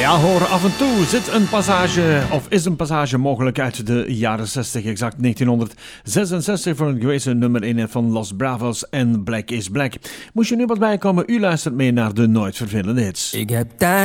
Ja, hoor, af en toe zit een passage, of is een passage mogelijk uit de jaren 60, exact 1966 voor een gewezen nummer 1 van Los Bravos en Black is Black. Moest je nu wat bijkomen, u luistert mee naar de Nooit Vervelende Hits. Ik heb tijd